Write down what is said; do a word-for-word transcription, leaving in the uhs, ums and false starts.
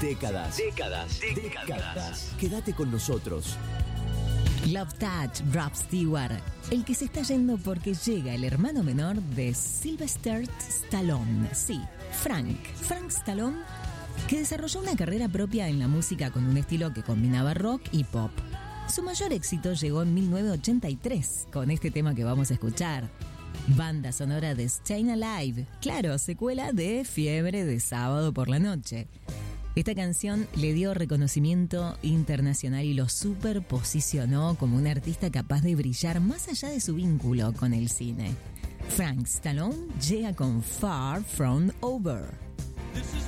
Décadas. Décadas. Décadas. Décadas. Quédate con nosotros. Love Touch, Rob Stewart, el que se está yendo porque llega el hermano menor de Sylvester Stallone. Sí, Frank. Frank Stallone, que desarrolló una carrera propia en la música con un estilo que combinaba rock y pop. Su mayor éxito llegó en mil novecientos ochenta y tres con este tema que vamos a escuchar. Banda sonora de Stayin' Alive, claro, secuela de Fiebre de Sábado por la Noche. Esta canción le dio reconocimiento internacional y lo superposicionó como un artista capaz de brillar más allá de su vínculo con el cine. Frank Stallone llega con Far From Over.